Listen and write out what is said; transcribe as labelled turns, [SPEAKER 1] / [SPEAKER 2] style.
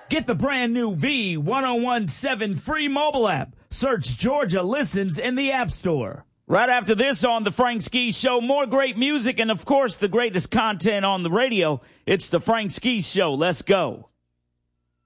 [SPEAKER 1] Get the brand new V1017 free mobile app. Search Georgia Listens in the App Store. Right after this on The Frank Ski Show, more great music and, of course, the greatest content on the radio. It's The Frank Ski Show. Let's go.